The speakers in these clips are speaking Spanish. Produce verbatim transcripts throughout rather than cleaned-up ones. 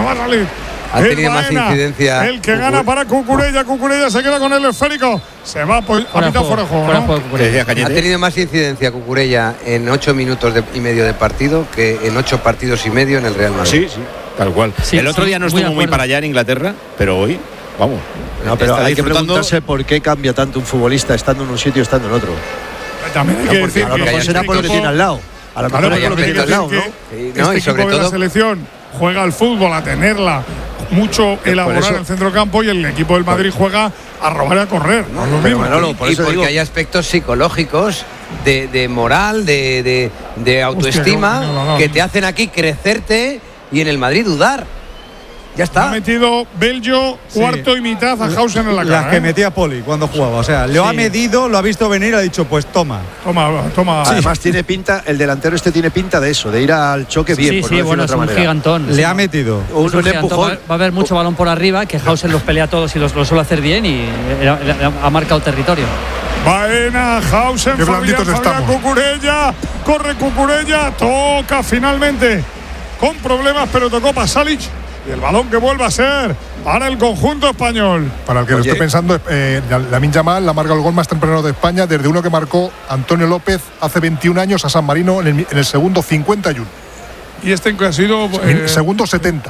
va a salir. Ha tenido más incidencia. El que gana para Cucurella. Cucurella se queda con el esférico. Se va por, a mitad fuera de juego. ¿no? Ha tenido más incidencia Cucurella en ocho minutos de, y medio de partido que en ocho partidos y medio en el Real Madrid. Sí, sí, tal cual. Sí, el otro sí, día no muy estuvo muy para allá en Inglaterra, pero hoy, vamos. No, pero está hay que disfrutando. preguntarse por qué cambia tanto un futbolista estando en un sitio y estando en otro. También hay No, que porque decir a lo que mejor este será por lo que equipo- tiene al lado. A lo Claro, mejor pero es por lo que hay tiene que al lado, decir ¿no? que Sí, no, este y sobre equipo de la todo- selección juega al fútbol, a tenerla mucho elaborar eso- en el centro campo, y el equipo del Madrid juega a robar y a correr. No es lo pero mismo. Manolo, por y eso porque digo- hay aspectos psicológicos de, de moral, de, de, de autoestima, no, no, no, no. que te hacen aquí crecerte y en el Madrid dudar. Ya Ha está. metido Bello cuarto y mitad a Hausen en la cara. Las que ¿eh? metía Poli cuando jugaba. O sea, lo Sí. ha medido, lo ha visto venir y ha dicho, pues toma. Toma, toma. Además tiene pinta, el delantero este tiene pinta de eso, de ir al choque bien, Sí, por sí, no decirlo bueno, de es otra un manera. gigantón. Le ha metido. Un, Es un un gigantón. empujón. Va, va a haber mucho balón por arriba, que Hausen los pelea todos y los, lo suele hacer bien, y era- era- ha marcado territorio. Baena, Hausen, Qué Fabián, blanditos Fabián, estamos. Cucurella, corre Cucurella, toca finalmente con problemas, pero tocó Pasalic, y el balón que vuelve a ser para el conjunto español. Para el que lo Oye. esté pensando, eh, Lamine Yamal la marca el gol más temprano de España desde uno que marcó Antonio López hace veintiún años a San Marino en el, en el segundo cincuenta y uno. Y este que ha sido. En eh, segundo setenta.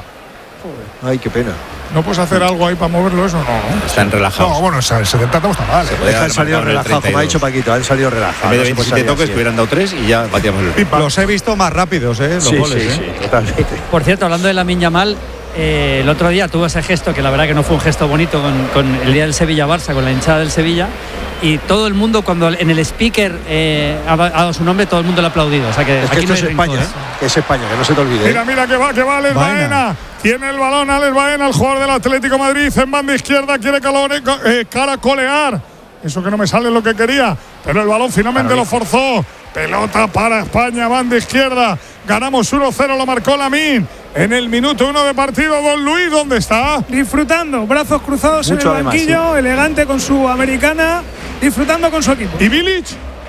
Ay, qué pena. ¿No puedes hacer algo ahí para moverlo eso? No, ¿no? Están relajados. No, bueno, o sea, el setenta no está mal. ¿eh? Podría Han haber salido marcado en el relajados, como ha dicho treinta y dos. Paquito, han salido En relajados. vez de no se puede veintisiete salir toques, así. que hubieran dado tres y ya batíamos el Pipa. Los he visto más rápidos, ¿eh? Los Sí, goles, sí, ¿eh? sí, totalmente. Por cierto, hablando de Lamine Yamal, eh, el otro día tuvo ese gesto que la verdad que no fue un gesto bonito con, con el día del Sevilla-Barça, con la hinchada del Sevilla, y todo el mundo, cuando en el speaker eh, ha ha dado su nombre, todo el mundo le ha aplaudido. O sea que Es que aquí esto no es hay España, rencores. ¿eh? Es España, que no se te olvide. ¿eh? Mira, mira que va, que va Alex Baena. Baena. Tiene el balón Alex Baena, el jugador del Atlético de Madrid, en banda izquierda, quiere calore, eh, caracolear. Eso que no me sale lo que quería, pero el balón finalmente lo forzó. Pelota para España, banda izquierda. Ganamos uno cero, lo marcó Lamine. En el minuto uno de partido, Don Luis, ¿dónde está? Disfrutando, brazos cruzados Mucho en el además, banquillo, elegante con su americana, disfrutando con su equipo. ¿Y Bilic?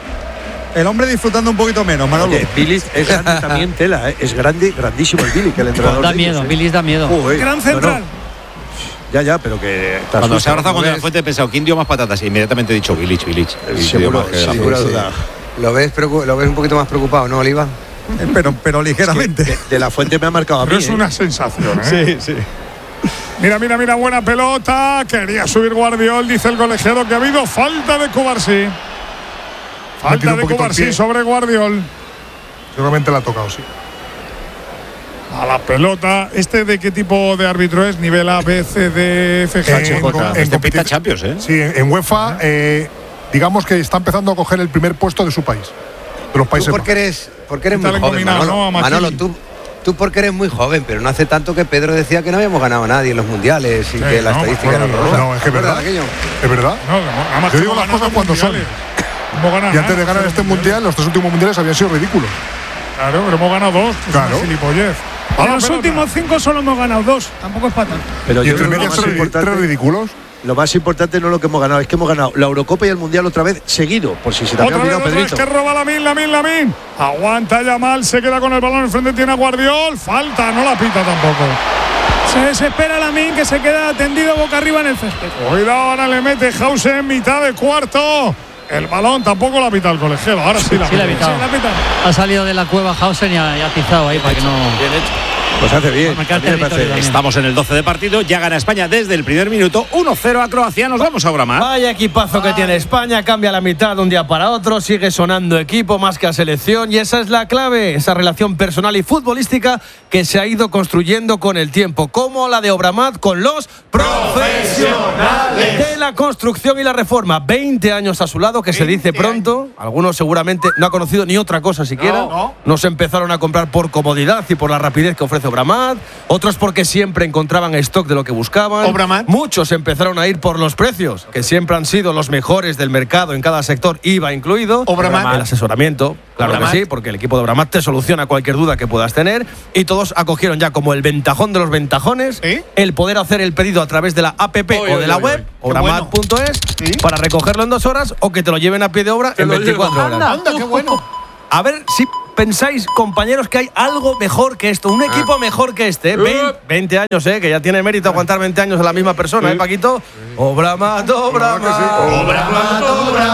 El hombre disfrutando un poquito menos, Manolo. Oye, Bilic es grande también, tela, ¿eh? Es grande, grandísimo el Bilic, el entrenador. Da de miedo, ellos, ¿eh? Bilis da miedo. Joder, Gran no, central. no. Ya, ya, pero que. te Cuando asusta, se ha abrazado ¿no con De La ves? Fuente he pensado, ¿quién dio más patatas? Y inmediatamente he dicho Bilic, Bilic. Bilic dio Seguro, más que De La sin Fuente. ninguna duda. ¿Lo ves, preocu- lo ves un poquito más preocupado, no, Oliva? Eh, Pero, pero ligeramente. De, de La Fuente me ha marcado a mí. Pero es ¿eh? una sensación, ¿eh? Sí, sí. Mira, mira, mira, buena pelota. Quería subir Guardiol, dice el colegiado que ha habido falta de Cubarsí. Falta Metido un de poquito el Cubarsí pie. sobre Guardiol. Seguramente la ha tocado, sí. A la pelota. ¿Este de qué tipo de árbitro es? ¿Nivel A, B, C, D, F, G? En- H, J? en Este pinta competi- Champions, ¿eh? Sí, en, en UEFA, eh, digamos que está empezando a coger el primer puesto de su país, de los Tú países. porque eres, porque eres Está muy joven, engominado, Manolo. ¿no? A Maquili. Manolo, tú, tú porque eres muy joven, pero no hace tanto que Pedro decía que no habíamos ganado a nadie en los mundiales y Sí, que la no, estadística me era acuerdo, horrorosa. no, es que es ¿Te acuerdas verdad. de aquello? ¿Es verdad? No, nada más Yo que digo hemos las cosas ganado cuando son. mundiales. Hemos ganado Y antes de nada, ganar cero este mundiales. mundial, los tres últimos mundiales habían sido ridículos. Claro, pero hemos ganado dos. Que Claro. Es una gilipollez. A En la los pelota. últimos cinco solo hemos ganado dos, tampoco es para tanto. Pero Y yo entre creo que lo medias más, tres, tres importante, ridículos. lo más importante no es lo que hemos ganado, es que hemos ganado la Eurocopa y el Mundial otra vez seguido, por si se te había Otra vez, olvidado, otra vez, Pedrito. que roba Lamine, Lamine, Lamine. Aguanta Yamal, se queda con el balón enfrente, tiene a Guardiol. Falta, no la pita tampoco. Se desespera Lamine, que se queda tendido boca arriba en el césped. Cuidado, ahora le mete Hausen en mitad de cuarto. El balón tampoco la pita el colegiado. Ahora sí la Sí, la ha pita. pitado. Se la ha pitado. Ha salido de la cueva Hausen y ha, y ha pisado ahí para que no. Pues hace bien. Marcar a mí me territorio parece- también. Estamos en el doce de partido, ya gana España desde el primer minuto, uno cero a Croacia, nos vamos ahora más. Vaya equipazo que tiene España, cambia la mitad de un día para otro, sigue sonando equipo más que a selección y esa es la clave, esa relación personal y futbolística que se ha ido construyendo con el tiempo, como la de Obramat con los profesionales de la construcción y la reforma. veinte años a su lado, que se dice pronto, algunos seguramente no ha conocido ni otra cosa siquiera, No, no se empezaron a comprar por comodidad y por la rapidez que ofrece Obramat, otros porque siempre encontraban stock de lo que buscaban. Obramat. Muchos empezaron a ir por los precios, que siempre han sido los mejores del mercado en cada sector, I V A incluido. Obramat. El asesoramiento, claro Obramat. que sí, porque el equipo de Obramat te soluciona cualquier duda que puedas tener. Y todos acogieron ya como el ventajón de los ventajones ¿Eh? el poder hacer el pedido a través de la app Oy, o oy, de la oy, web, oy. Qué obramat punto es, para recogerlo en dos horas o que te lo lleven a pie de obra en lo veinticuatro llevo. horas. Anda, qué bueno. A ver si pensáis, compañeros, que hay algo mejor que esto? Un equipo ah. mejor que este, ¿eh? Vein, veinte años, ¿eh? Que ya tiene mérito aguantar veinte años a la misma persona, ¿eh, Paquito? Obra más, obra más, obra más, obra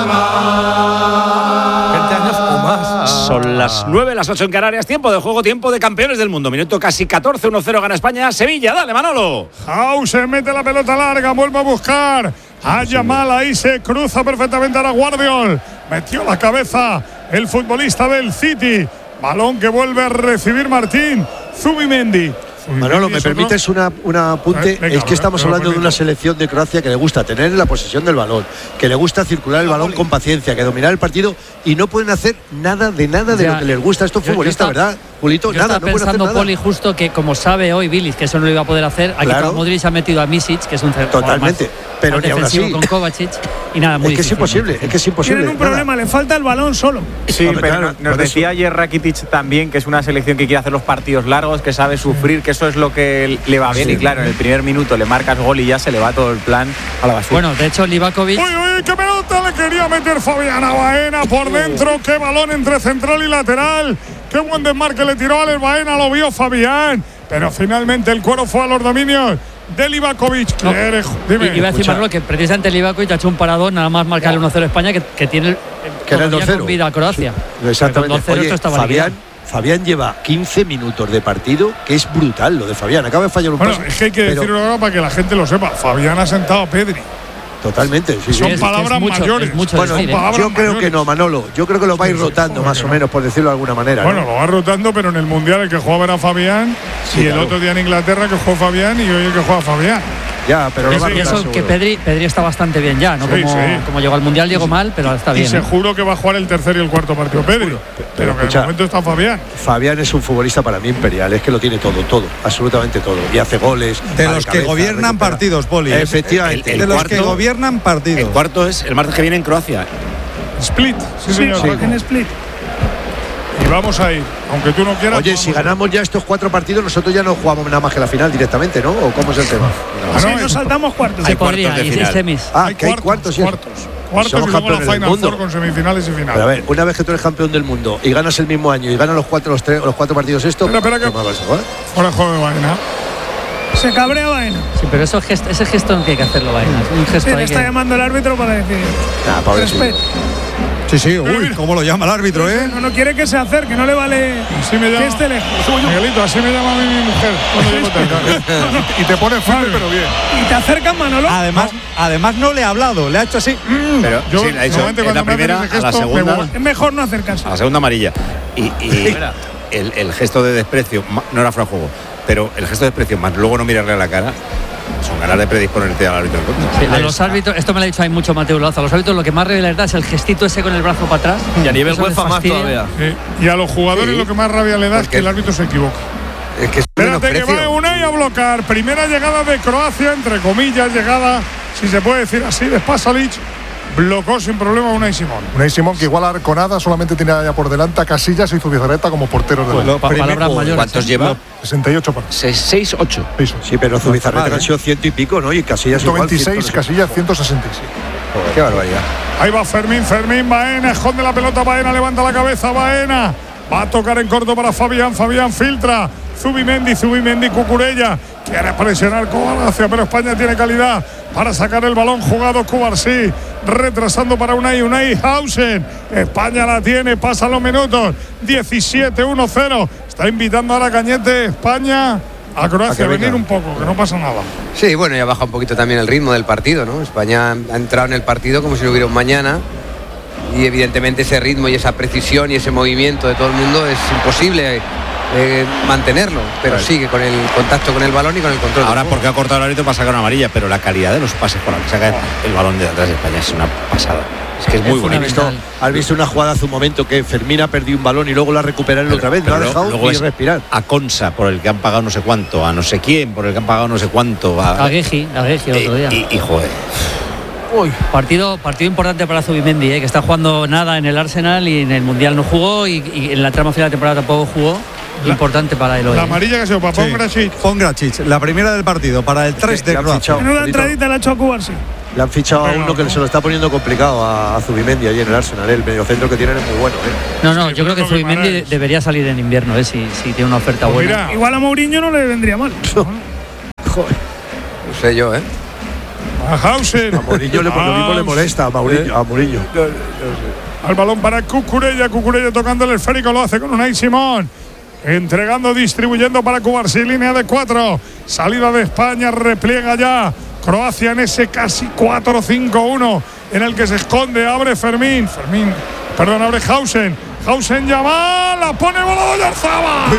más. veinte años o más. Son las nueve, las ocho en Canarias. Tiempo de juego, tiempo de campeones del mundo. Minuto casi catorce, uno cero gana España. Sevilla, dale, Manolo. Hausen mete la pelota larga, vuelve a buscar. A Yamal, ahí se cruza perfectamente a la Guardiol. Metió la cabeza el futbolista del City. Balón que vuelve a recibir Martín Zubimendi. Manolo, ¿me permites una, un apunte? Eh, venga, es que estamos venga, hablando de una selección de Croacia que le gusta tener la posesión del balón, que le gusta circular el balón con paciencia, que dominar el partido, y no pueden hacer nada de nada de ya, lo que les gusta a estos futbolistas, ¿verdad, Julito? Yo nada, estaba no pueden hacer pensando, nada. Poli, justo que como sabe hoy Bilic que eso no lo iba a poder hacer, aquí claro. Modric ha metido a Misic, que es un totalmente, más, pero más ni aún así con Kovacic, y nada, muy es que difícil, es imposible, es que es imposible. Tienen un nada. problema, le falta el balón solo. Sí, Hombre, pero claro, nos decía ayer Rakitic también que es una selección que quiere hacer los partidos largos, que sabe sufrir, que eso es lo que le va bien, sí. Y claro, en el primer minuto le marcas gol y ya se le va todo el plan a la basura. Bueno, de hecho, Livakovic. ¡Uy, uy! ¡Qué pelota le quería meter Fabián a Baena por dentro! ¡Qué balón entre central y lateral! ¡Qué buen desmarque le tiró a Alex Baena! Lo vio Fabián, pero finalmente el cuero fue a los dominios de Livakovic. No, Dime. Iba a decir Manolo que precisamente Livakovic ha hecho un paradón, nada más marcar el uno cero a España, que, que tiene el, que era el dos cero. Con vida a Croacia. Sí, exactamente. Oye, esto estaba Fabián. Fabián lleva quince minutos de partido, que es brutal lo de Fabián. Acaba de fallar un bueno, paso. Es que hay que pero... decirlo ahora para que la gente lo sepa. Fabián ha sentado a Pedri. Totalmente. Sí, son sí, palabras es mucho, mayores. Es mucho bueno, decir, yo ¿eh? creo mayores. que no, Manolo. Yo creo que lo va a ir rotando, más o menos, por decirlo de alguna manera. Bueno, ¿no? lo va rotando, pero en el Mundial el que jugaba era Fabián. Sí, y el claro. otro día en Inglaterra que jugó Fabián y hoy el que juega Fabián. Ya, pero y lo va eso, a rotar, que Pedri, Pedri está bastante bien ya, ¿no? Sí, como, sí. como llegó al Mundial, llegó sí. mal, pero está bien. Y seguro ¿eh? que va a jugar el tercer y el cuarto partido Pedri. Pero, pero, pero que escucha, de momento está Fabián. Fabián es un futbolista para mí imperial, es que lo tiene todo, todo, absolutamente todo. Y hace goles. De los que gobiernan recupera. partidos, Poli. Efectivamente. El, el, el de los cuarto, que gobiernan partidos. El cuarto es el martes que viene en Croacia. Split, sí, sí señor. Sí. En Split. Y vamos a ir, aunque tú no quieras. Oye, si ganamos ya estos cuatro partidos, nosotros ya no jugamos nada más que la final directamente, ¿no? ¿O cómo es el tema? No, sí, nos saltamos cuartos. Se podría, y seis semis. Ah, hay que hay cuartos. Cuartos, cuartos somos y luego la Final mundo. Four con semifinales y finales. Pero a ver, una vez que tú eres campeón del mundo y ganas el mismo año y ganas los cuatro, los tres, los cuatro partidos estos. Espera, espera, que fuera juego de Baena. Se cabrea Baena. Sí, pero eso gesto, ese gesto no hay que hacerlo Baena. Un gesto sí, le está que... llamando el árbitro para decir. Nah, pobrecito. Sí, sí, uy, cómo lo llama el árbitro, ¿eh? No, no quiere que se acerque, no le vale. Así me llama. Que esté lejos. Miguelito, así me llama a mí mi mujer cuando llego tarde. Y te pone firme, pero bien. Y te acercan, Manolo. Además, no. además no le ha hablado, le ha hecho así. Pero yo, sí, le ha hecho en la primera, gesto, a la segunda. Es mejor no acercarse. A la segunda amarilla. Y, y el, el gesto de desprecio, no era fuera de juego, pero el gesto de desprecio, más luego no mirarle a la cara. Son ganas de predisponerte al árbitro en contra. Sí, a los árbitros, esto me lo ha dicho ahí mucho Mateo Lazo, a los árbitros lo que más rabia les da es el gestito ese con el brazo para atrás. Y a nivel UEFA más todavía. Sí. Y a los jugadores sí. lo que más rabia le da es que el árbitro se equivoca. Es que es Espérate que va Unai a bloquear. Primera llegada de Croacia, entre comillas, llegada, si se puede decir así, de Pasalic. Blocó sin problema Unai Simón. Unai Simón, que igual a Arconada solamente tiene ya por delante a Casillas y Zubizarreta como porteros de pues la palabras mayores. ¿Cuántos lleva? sesenta y ocho partidos. seis ocho. Sí, pero Zubizarreta han sido ciento y pico, ¿no? Y Casillas ciento veintiséis, Casillas ciento sesenta y siete. Joder, qué barbaridad. Ahí va Fermín, Fermín, Baena, esconde la pelota, Baena, levanta la cabeza, Baena. Va a tocar en corto para Fabián, Fabián filtra. Zubimendi, Zubimendi, Cucurella. Quiere presionar Croacia, pero España tiene calidad para sacar el balón jugado. Cubarsí retrasando para Unai, Unai Hausen. España la tiene, pasan los minutos. diecisiete uno cero. Está invitando ahora Cañete, España a Croacia a venir un poco, que no pasa nada. Sí, bueno, ya baja un poquito también el ritmo del partido, ¿no? España ha entrado en el partido como si no hubiera un mañana. Y evidentemente ese ritmo y esa precisión y ese movimiento de todo el mundo es imposible eh, mantenerlo, pero vale. Sigue con el contacto con el balón y con el control. Ahora porque ha cortado el árbitro para sacar una amarilla, pero la calidad de los pases por la que saca el balón de atrás de España es una pasada. Es que es muy bueno. Has visto una jugada hace un momento que Fermín ha perdido un balón y luego lo ha recuperado otra vez, lo ha dejado luego y respirar. A Consa, por el que han pagado no sé cuánto, a no sé quién, por el que han pagado no sé cuánto. A, a Geji, a Geji otro día. Y, y, y joder. Uy, partido, partido importante para Zubimendi, ¿eh? Que está jugando nada en el Arsenal y en el Mundial no jugó y, y en la trama final de temporada tampoco jugó. La, importante para el hoy. La amarilla que ha sido para Pongracic. Sí, Pongracic, la primera del partido, para el tres sí, de Croacia. Menuda entradita la ha hecho a Cubarsí. Le han fichado a uno que se lo está poniendo complicado a, a Zubimendi allí en el Arsenal. El mediocentro que tienen es muy bueno. ¿eh? No, no, yo creo que Zubimendi de, debería salir en invierno, ¿eh? si, si tiene una oferta pues buena. Mira, igual a Mourinho no le vendría mal. Joder. No sé yo, ¿eh? A Hausen. A Mourinho le, lo mismo le molesta a Mourinho. A Mourinho. No, no, no sé. Al balón para Cucurella. Cucurella tocando el esférico. Lo hace con Unai Simón. Entregando, distribuyendo para Cubarsí. Línea de cuatro. Salida de España. Repliega ya Croacia en ese casi cuatro cinco uno en el que se esconde. Abre Fermín. Fermín. Perdón, abre Hausen. Hausen llama, la pone volado Oyarzábal.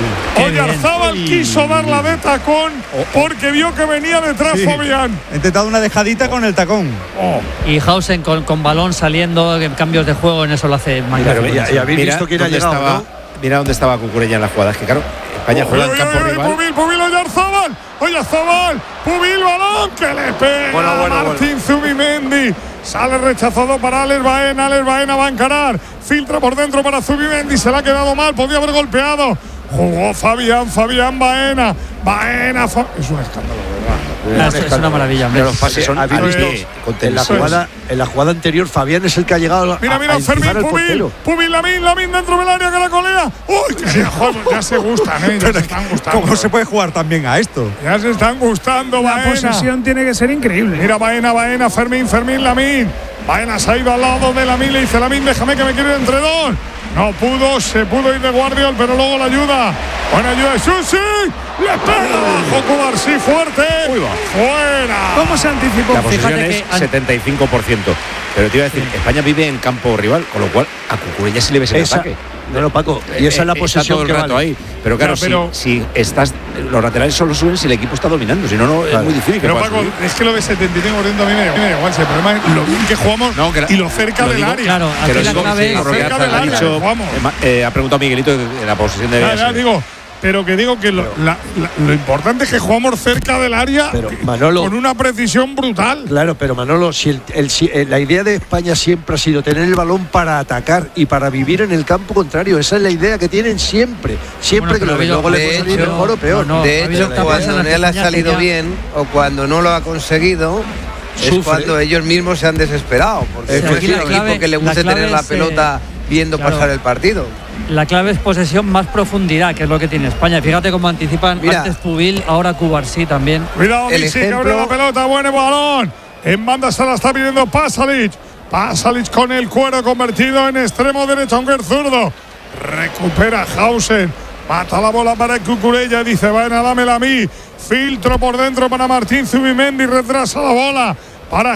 Oyarzábal quiso dar la de tacón porque vio que venía detrás sí. Fabián. Ha intentado una dejadita con el tacón. Oh. Y Hausen con, con balón saliendo, en cambios de juego, en eso lo hace magnífico. Y, y habéis visto quién ha llegado, estaba, ¿no? Mira dónde estaba Cucurella en la jugada. Es que claro, España oh, juega oye, en campo oye, rival. Pubil, Pubil, Oyarzábal. Oyarzábal. Pubil, balón que le pega bueno, bueno, Martín bueno. Zubimendi. Sale rechazado para Alex Baena. Alex Baena va a encarar. Filtra por dentro para Zubimendi. Se le ha quedado mal. Podía haber golpeado. Jugó Fabián. Fabián Baena. Baena. Fa es un escándalo, ¿verdad? Es, es una maravilla. Los pases son visto, en la jugada en la jugada anterior Fabián es el que ha llegado a, mira mira a Fermín Pubil Pubil Lamin Lamin dentro del área que la colea. Uy, que ya, joder, ya se gustan, ¿eh? Ya se están gustando. ¿Cómo se puede jugar también a esto? Ya se están gustando. La Baena. posesión tiene que ser increíble. Mira Baena, Baena, Fermín, Fermín, Lamin. Baena se ha ido al lado de Lamin. Le dice Lamin, déjame que me quiero ir entre dos. No pudo, se pudo ir de Guardiol, pero luego la ayuda. Buena ayuda de Susi. Le pega bajo Cubarsí fuerte. Uy, va. Fuera. ¿Cómo se anticipó? La posesión Fíjate es que setenta y cinco por ciento. Pero te iba a decir, sí. España vive en campo rival, con lo cual a Cucurella sí le ves el esa, ataque. No, no, Paco. Y esa es la eh, posesión está todo el que rato vale. ahí. Pero claro, ya, pero, si, si estás, los laterales solo suben si el equipo está dominando. Si no, no claro. es muy difícil. Pero que Paco, subir. es que lo de setenta y cinco por ciento a mí me da igual. El problema es lo bien que jugamos no, que la, y lo cerca lo del digo, área. Claro, que lo aquí la digo, clave sí, es cerca del ha, área. dicho, Vamos. Eh, ha preguntado Miguelito de la posesión de. Ya, ya digo. Pero que digo que lo, la, la, lo importante es que jugamos cerca del área pero, Manolo, con una precisión brutal. Claro, pero Manolo, si el, el, si la idea de España siempre ha sido tener el balón para atacar y para vivir en el campo contrario. Esa es la idea que tienen siempre. Siempre bueno, que lo luego le puede salir mejor o peor. No, no, de hecho, cuando no le ha salido ya. bien o cuando no lo ha conseguido, Sufre. es cuando ellos mismos se han desesperado. Porque no es un equipo que le guste la tener la pelota eh, viendo claro. pasar el partido. La clave es posesión más profundidad, que es lo que tiene España. Fíjate cómo anticipan Mira, antes Pubil, ahora Cubarsí también. Cuidado, Misi, que abre la pelota, buen balón. En banda se la está pidiendo Pasalic. Pasalic con el cuero convertido en extremo derecho, aunque es zurdo. Recupera Hausen. Mata la bola para Cucurella. Dice, Baena, dámela a mí. Filtro por dentro para Martín Zubimendi. Retrasa la bola para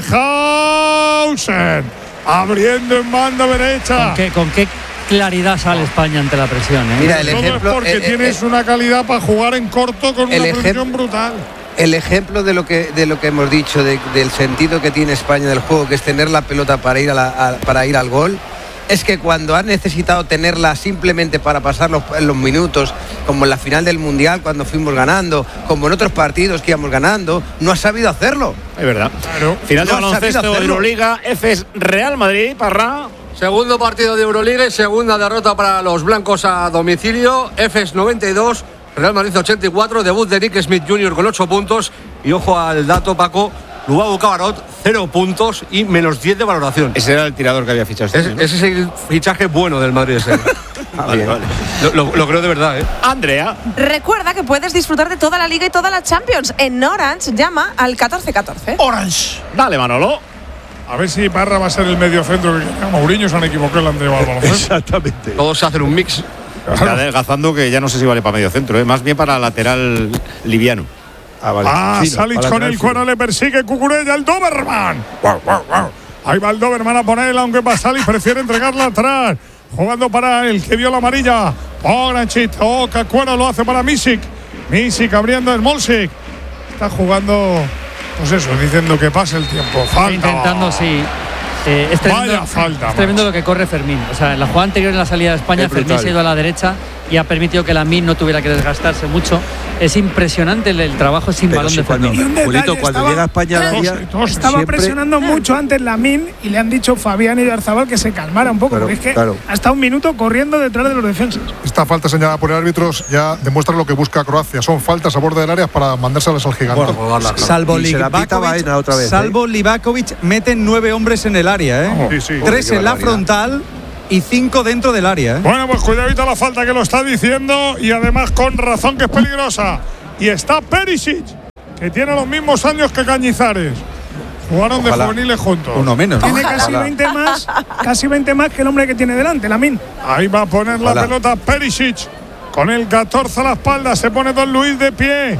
Hausen. Abriendo en banda derecha. ¿Con qué? ¿Con qué? Claridad sale España ante la presión. ¿eh? Mira, el Todo ejemplo, es porque eh, tienes eh, una calidad para jugar en corto con una presión brutal. El ejemplo de lo que de lo que hemos dicho de, del sentido que tiene España del juego, que es tener la pelota para ir a la, a, para ir al gol, es que cuando ha necesitado tenerla simplemente para pasar los, los minutos, como en la final del Mundial cuando fuimos ganando, como en otros partidos que íbamos ganando, no ha sabido hacerlo. Es verdad. Claro. Final no de baloncesto de Euroliga, Efes Real Madrid, Parra. Segundo partido de Euroliga y segunda derrota para los blancos a domicilio. Efes noventa y dos, Real Madrid ochenta y cuatro. Debut de Nick Smith junior con ocho puntos. Y ojo al dato, Paco. Luau Cabarot, cero puntos y menos diez de valoración. Ese era el tirador que había fichado. Este es, año, ¿no? Ese es el fichaje bueno del Madrid. Ese. ah, vale, vale. Lo, lo, lo creo de verdad, ¿eh? Andrea. Recuerda que puedes disfrutar de toda la Liga y toda la Champions. En Orange, llama al catorce catorce. Orange. Dale, Manolo. A ver si Parra va a ser el mediocentro que Mourinho se han equivocado el Andrea al baloncesto. Exactamente. Todos se hacen un mix. Está adelgazando que ya no sé si vale para medio centro, ¿eh? Más bien para lateral liviano. Ah, vale. Ah, Salic con el cuero le persigue Cucurella, el Doberman. Wow, wow, wow. Ahí va el Doberman a poner, aunque Pasalic prefiere entregarla atrás. Jugando para el que vio la amarilla. Poranchit, toca cuero, lo hace para Misic. Misic abriendo el Molsic. Está jugando, pues eso, diciendo que pase el tiempo. Falta. Intentando, sí. Eh, es tremendo, Vaya falta. Es tremendo lo que corre Fermín. O sea, en la jugada anterior en la salida de España, Fermín se ha ido a la derecha y ha permitido que Lamine no tuviera que desgastarse mucho. Es impresionante el, el trabajo sin Pero balón si de cuando, Fermín. Julito, cuando estaba- llega a España al área, Estaba siempre- presionando mucho antes Lamine y le han dicho Fabián y Arzabal que se calmara un poco, Claro, porque es que claro. ha estado un minuto corriendo detrás de los defensas. Esta falta señalada por el árbitro ya demuestra lo que busca Croacia. Son faltas a borde del área para mandárselas al gigante. Salvo Y se la pita Livakovic, Baena otra vez, ¿eh? salvo Livakovic, meten nueve hombres en el área, ¿eh? Sí, sí. Tres Joder, en la qué barbaridad. frontal y cinco dentro del área, ¿eh? Bueno, pues cuidadito la falta que lo está diciendo y además con razón que es peligrosa. Y está Perisic, que tiene los mismos años que Cañizares. Jugaron Ojalá. de juveniles juntos. Uno menos. Tiene casi veinte más, casi veinte más que el hombre que tiene delante, Lamine. Ahí va a poner la Ojalá. pelota Perisic. Con el catorce a la espalda se pone Don Luis de pie.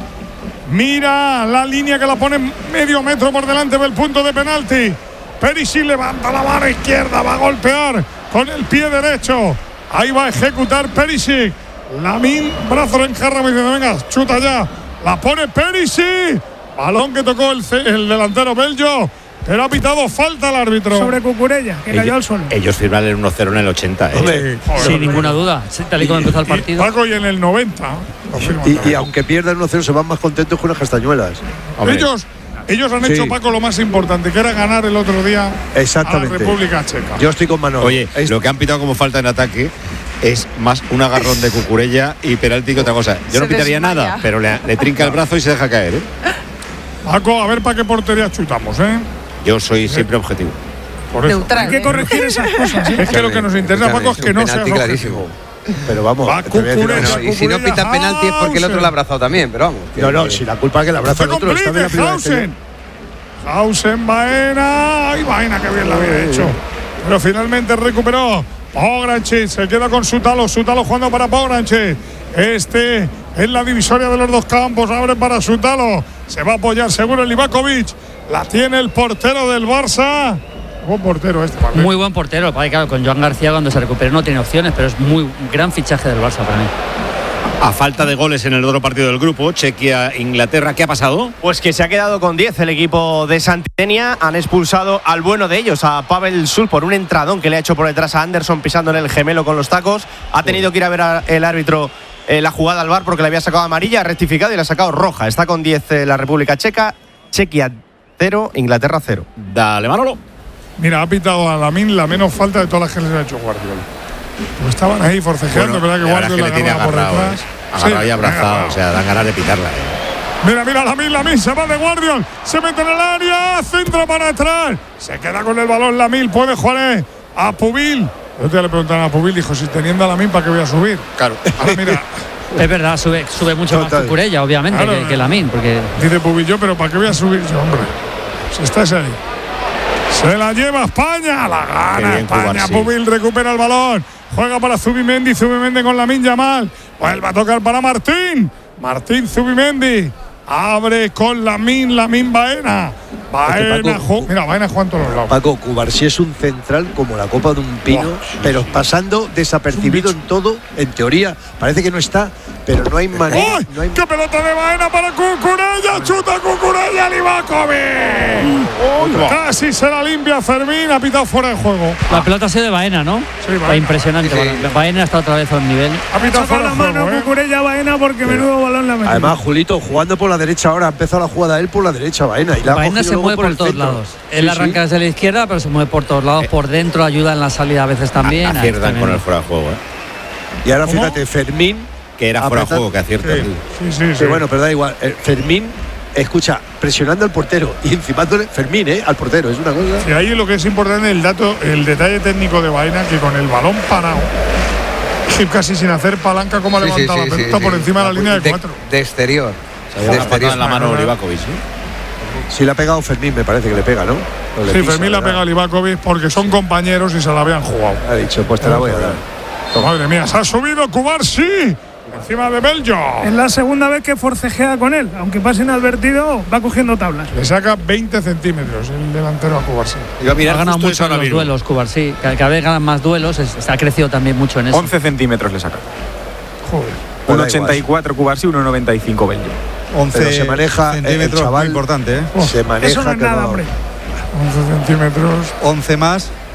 Mira la línea que la pone medio metro por delante del punto de penalti. Perisic levanta la mano izquierda, va a golpear con el pie derecho. Ahí va a ejecutar Perisic. Lamine, brazo en jarra, me dice, venga, chuta ya. La pone Perisic. Balón que tocó el, ce- el delantero belgo, pero ha pitado falta al árbitro. Sobre Cucurella, que cayó al suelo. Ellos firman el uno cero en el ochenta. ¿eh? Hombre, Sin ninguna duda, sí, tal y como empezó el Y partido. Paco y en el noventa. lo firman y, y también. aunque pierdan uno cero, se van más contentos que unas castañuelas. Hombre, Ellos, ellos han Sí. hecho, Paco, lo más importante, que era ganar el otro día Exactamente. a la República Checa. Yo estoy con Manolo. Oye, Es- lo que han pitado como falta en ataque es más un agarrón de Cucurella y penalti que otra cosa. Yo Se no pitaría desmaya. nada, pero le, le trinca el brazo y se deja caer, ¿eh? Paco, a ver para qué portería chutamos, ¿eh? Yo soy siempre objetivo. Por eso. Neutral. Hay que ¿eh? corregir esas cosas. ¿eh? Es que lo que nos interesa, Paco, es que no sea penalti objetivo. clarísimo. Pero vamos, Va te voy a decir una Cucurella. cosa. Bueno, y si no pita penalti es porque el otro lo ha abrazado también, pero vamos. que- No, no, si la culpa es que la abraza Se el otro. Está bien la complica primera vez que yo- Hausen. Hausen, Baena. Ay, Baena, que bien la había hecho. Pero finalmente recuperó. Pograncic se queda con Sutalo. Sutalo jugando para Pograncic. Este es la divisoria de los dos campos. Abre para Sutalo. Se va a apoyar seguro el Livakovic. La tiene el portero del Barça. Buen portero este, ¿vale? Muy buen portero. Padre, claro, con Joan García cuando se recupere no tiene opciones, pero es muy gran fichaje del Barça para mí. A falta de goles en el otro partido del grupo, Chequia-Inglaterra, ¿qué ha pasado? Pues que se ha quedado con diez el equipo de Santidenia. Han expulsado al bueno de ellos, a Pavel Sul, por un entradón que le ha hecho por detrás a Anderson pisándole el gemelo con los tacos. Ha tenido que ir a ver a- el árbitro eh, la jugada al V A R porque le había sacado amarilla, ha rectificado y le ha sacado roja. Está con diez eh, la República Checa. Chequia cero, Inglaterra cero. Dale, Manolo. Mira, ha pitado a Lamine la menos falta de todas las que les ha hecho Guardiola. Pues estaban ahí forcejeando, Bueno, ¿verdad? Que la verdad es Guardiola que le tiene agarraba por agarrado, detrás. eh. Agarrado Sí, y abrazado, agarrado. o sea, dan ganas de pitarla. eh. Mira, mira, Lamine, Lamine se va de Guardiol, se mete en el área, centra para atrás, se queda con el balón Lamine, puede jugar eh, a Pubil. El otro día le preguntaron a Pubil, dijo, si teniendo a Lamine, ¿para qué voy a subir? Claro. Ahora mira, Es verdad, sube, sube mucho Total. más Cucurella, obviamente, Claro, que, que Lamine, porque dice Pubil, yo, pero ¿para qué voy a subir yo, hombre? Si estás ahí. Se la lleva España, la Qué gana bien, España. Cubarsí. Pubil recupera el balón, juega para Zubimendi, Zubimendi con Lamine Yamal, vuelve a tocar para Martín, Martín Zubimendi, abre con Lamine, Lamine Baena, Baena, Paco, ju- mira, Baena juega en todos los lados. Paco, Cubarsí es un central como la copa de un pino, Buah, pero pasando desapercibido en todo, en teoría. Parece que no está, pero no hay manera. ¡Uy! No hay... ¡Qué pelota de Baena para Cucurella! ¡Chuta Cucurella, Livakovic! Casi se la limpia Fermín, ha pitado fuera de juego. la pelota ha sido de Baena, ¿no? Sí, Baena. Fue impresionante. Sí. Baena está otra vez a un nivel. Ha pitado Saca fuera la de mano juego, ¿eh? Cucurella a Baena porque menudo balón la metió. Además, Julito, jugando por la derecha ahora, ha empezado la jugada él por la derecha, Baena. Y la ha Baena cogido se luego mueve por, el todos centro. lados. Sí, Él sí. arranca desde la izquierda, pero se mueve por todos lados. Por dentro ayuda en la salida a veces también. Ah, Aciertan es con el tremendo. fuera de juego, ¿eh? Y ahora ¿Cómo? fíjate, Fermín. Que era fuera de apretando- juego, que aciertan. Sí, sí, sí. Que sí. bueno, pero da igual. Eh, Fermín, escucha, presionando al portero y encimándole Fermín, ¿eh? Al portero, es una cosa. Y ahí lo que es importante el dato, el detalle técnico de Baena, que con el balón parado, y casi sin hacer palanca como ha Sí, sí, levantado sí, la sí, pelota sí. por encima de la línea de de, cuatro. de exterior. Se De había una patada exterior. en la mano Livakovic, ¿eh? Si le ha pegado Fermín, me parece que le pega, ¿no? O le Sí, pisa, Fermín la ¿verdad? pega a Livakovic porque son compañeros y se la habían jugado. Ha dicho, pues te la voy a dar. Madre mía, se ha subido Cubarsí encima de Bello. Es la segunda vez que forcejea con él. Aunque pase inadvertido, va cogiendo tablas. Le saca veinte centímetros el delantero a Cubarsí. Iba a mirar Ha ganado justo mucho eso en ahora los mismo. duelos, Cubarsí. Cada, cada vez ganan más duelos. es- ha crecido también mucho en eso. once centímetros le saca. Joder. uno da ochenta y cuatro Cubarsí, uno noventa y cinco Bello. once Pero se maneja el centímetros, chaval. muy importante, ¿eh? Se maneja. Eso no es que nada, hombre. once centímetros. once más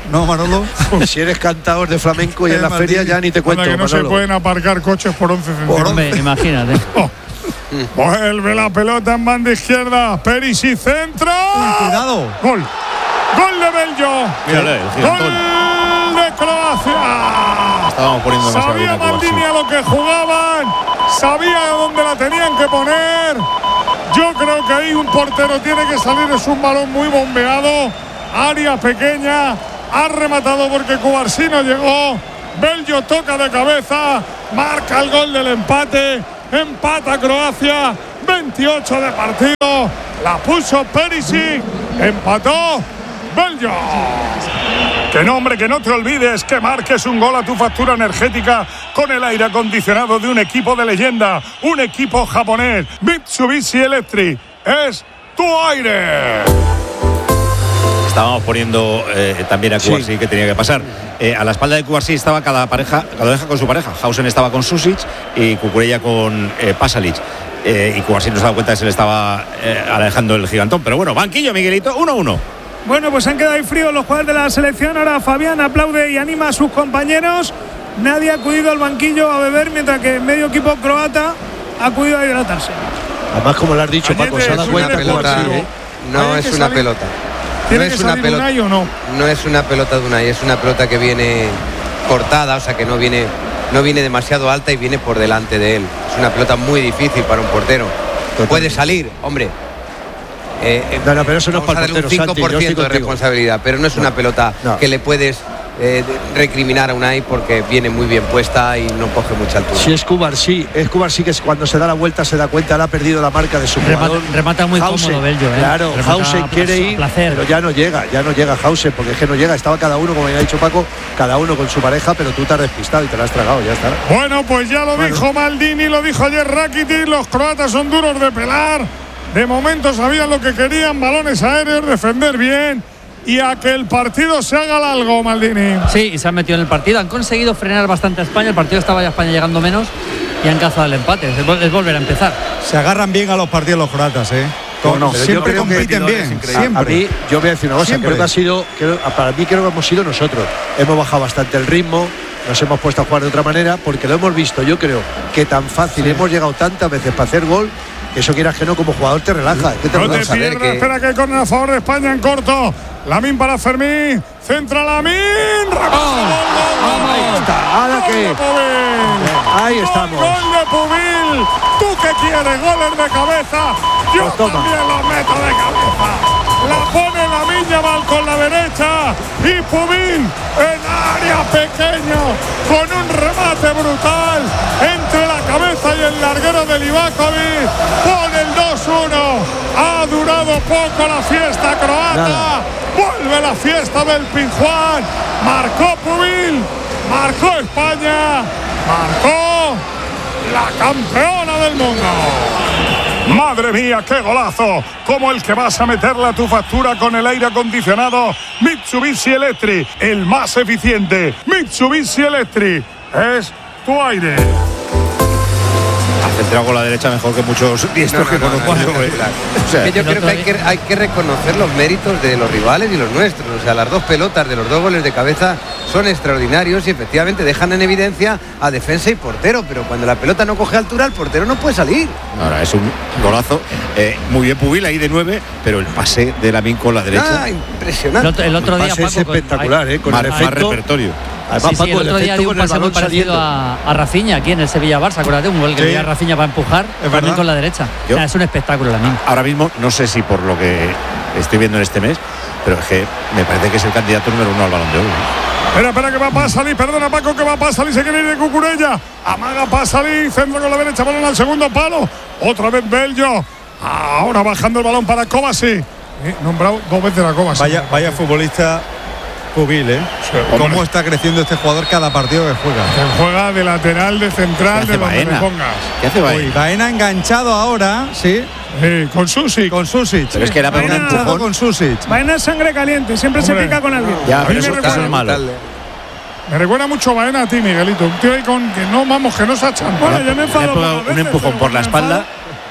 ¿no, Manolo? Si eres cantador de flamenco y en la feria ya ni te cuento, que no Manolo. se pueden aparcar coches por once centímetros. Imagínate. Oh. Vuelve la pelota en banda izquierda. Perisic centra. Cuidado. Gol. Gol de Bello. Mírale, el gigantón. Gol de Croacia. Estábamos poniendo demasiado bien Sabía a Cubarsí. Maldini a lo que jugaban. Sabía dónde la tenían que poner. Yo creo que ahí un portero tiene que salir. Es un balón muy bombeado. Área pequeña. Ha rematado porque Cubarsí no llegó. Bello toca de cabeza. Marca el gol del empate. Empata Croacia. veintiocho de partido. La puso Perisic. Empató Bello. Que no, hombre, que no te olvides que marques un gol a tu factura energética con el aire acondicionado de un equipo de leyenda, un equipo japonés. Mitsubishi Electric es tu aire. Estábamos poniendo eh, también a Cubarsí sí. que tenía que pasar. Eh, a la espalda de Cubarsí estaba cada pareja, cada pareja con su pareja. Hausen estaba con Susic y Cucurella con eh, Pasalic. Eh, y Cubarsí no se ha dado cuenta que se le estaba eh, alejando el gigantón. Pero bueno, banquillo, Miguelito, uno uno. Bueno, pues han quedado ahí fríos los jugadores de la selección. Ahora Fabián aplaude y anima a sus compañeros. Nadie ha acudido al banquillo a beber, mientras que medio equipo croata ha acudido a hidratarse. Además, como lo has dicho, Añete, Paco, se ha dado cuenta pelota, Cubarsí, ¿eh? No es una salir, pelota. ¿Tiene no que es una salir pelota, Unai o no? No es una pelota de Unai, es una pelota que viene cortada, o sea que no viene, no viene demasiado alta y viene por delante de él. Es una pelota muy difícil para un portero. Totalmente. Puede salir, hombre. Eh, no, no, pero eso no es para el portero, un cinco por ciento de responsabilidad, pero no es no, una pelota no. que le puedes eh, recriminar a Unai porque viene muy bien puesta y no coge mucha altura. Si es Cubarsí, es Cubarsí que cuando se da la vuelta se da cuenta, le ha perdido la marca de su remata, jugador. Remata muy Hausen, cómodo Bello, ¿eh? Claro, remata Hausen quiere ir, placer. pero ya no llega, ya no llega Hausen, porque es que no llega, estaba cada uno, como ya ha dicho Paco, cada uno con su pareja, pero tú te has despistado y te la has tragado, ya está. Bueno, pues ya lo bueno. dijo Maldini, lo dijo ayer Rakitic, los croatas son duros de pelar. De momento sabían lo que querían, balones aéreos, defender bien y a que el partido se haga largo, Maldini. Sí, y se han metido en el partido, han conseguido frenar bastante a España, el partido estaba ya España llegando menos y han cazado el empate, es, es volver a empezar. Se agarran bien a los partidos los croatas, ¿eh? Con, no, siempre compiten bien, siempre. A, a mí, yo voy a decir una cosa, siempre. creo que ha sido, creo, para mí creo que hemos sido nosotros, hemos bajado bastante el ritmo, nos hemos puesto a jugar de otra manera, porque lo hemos visto, yo creo que tan fácil, sí. hemos llegado tantas veces para hacer gol, que eso quieras que no, como jugador te relaja. ¿Qué te no te pierdas, que... espera que corner a favor de España en corto. Lamín para Fermín, centra Lamín, ahí está, ahora que ahí estamos. Gol de Pubil, tú que quieres goles de cabeza, yo pues también los meto de cabeza. La pone Lamín Yamal con la derecha y Pubil en área pequeño con un remate brutal entre la cabeza y el larguero de Livakovic. Pone el dos uno. Ha durado poco la fiesta croata. Nada. Vuelve la fiesta del Pizjuán. Marcó Pubil. Marcó España. Marcó la campeona del mundo. Madre mía, qué golazo, como el que vas a meterle a tu factura con el aire acondicionado Mitsubishi Electric, el más eficiente. Mitsubishi Electric es tu aire. Ha centrado con la derecha mejor que muchos diestros no, no, que no, conozco. No, no, no, o sea, yo creo que hay, que hay que reconocer los méritos de los rivales y los nuestros. O sea, las dos pelotas de los dos goles de cabeza son extraordinarios y efectivamente dejan en evidencia a defensa y portero, pero cuando la pelota no coge altura, el portero no puede salir. Ahora es un golazo, eh, muy bien Pubil ahí de nueve, pero el pase de Lamín con la derecha. Ah, impresionante. El otro, el otro el día pase Paco, es espectacular, con, eh, con más, el efecto, más repertorio. Además, sí, sí, Paco, el otro día dio un pase muy parecido a, a Rafinha aquí en el Sevilla-Barça, acuérdate, un gol que sí. dio a Rafinha para empujar, también con la derecha. Yo, o sea, es un espectáculo Lamín. Ahora mismo, no sé si por lo que estoy viendo en este mes, pero es que me parece que es el candidato número uno al Balón de Oro. Espera, espera, que va para salir, perdona Paco, que va para salir, se quiere ir de Cucurella. Amaga para salir, centro con la derecha, balón al segundo palo. Otra vez Bello. Ahora bajando el balón para Kovacic. Eh, nombrado dos veces a Kovacic. Vaya, vaya futbolista Pubil, ¿eh? Sí, cómo está creciendo este jugador cada partido que juega. Que juega de lateral, de central, de donde le pongas. ¿Qué hace Baena? Uy, Baena enganchado ahora, sí. Sí, con Susic. Con Susic. Pero es que era para un empujón con Susic. Baena es sangre caliente, siempre Hombre. se pica con alguien. Ya, pero eso, eso es malo. Me recuerda mucho Baena a ti, Miguelito. Un tío ahí con que no, vamos, que no se ha echado. Bueno, yo me enfado. Un empujón por la espalda.